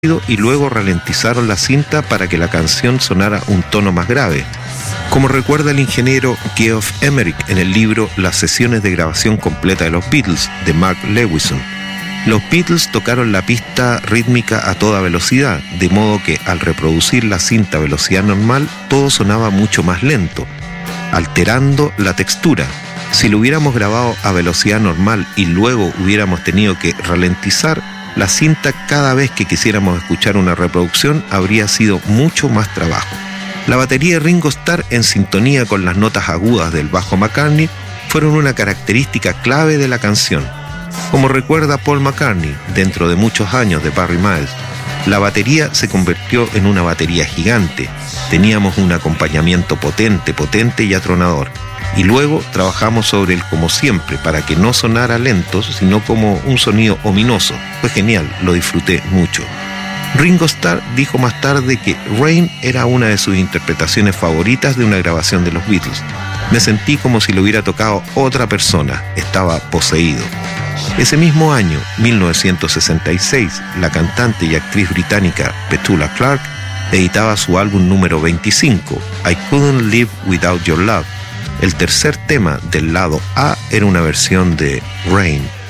y luego ralentizaron la cinta para que la canción sonara un tono más grave. Como recuerda el ingeniero Geoff Emerick en el libro Las sesiones de grabación completa de los Beatles, de Mark Lewison, los Beatles tocaron la pista rítmica a toda velocidad, de modo que al reproducir la cinta a velocidad normal, todo sonaba mucho más lento, alterando la textura. Si lo hubiéramos grabado a velocidad normal y luego hubiéramos tenido que ralentizar la cinta cada vez que quisiéramos escuchar una reproducción, habría sido mucho más trabajo. La batería de Ringo Starr, en sintonía con las notas agudas del bajo McCartney, fueron una característica clave de la canción. Como recuerda Paul McCartney, dentro de muchos años de Barry Miles, la batería se convirtió en una batería gigante. Teníamos un acompañamiento potente y atronador. Y luego trabajamos sobre él como siempre, para que no sonara lento, sino como un sonido ominoso. Fue genial, lo disfruté mucho. Ringo Starr dijo más tarde que Rain era una de sus interpretaciones favoritas de una grabación de los Beatles. Me sentí como si lo hubiera tocado otra persona, estaba poseído. Ese mismo año, 1966, la cantante y actriz británica Petula Clark editaba su álbum número 25, I Couldn't Live Without Your Love. El tercer tema del lado A era una versión de Rain.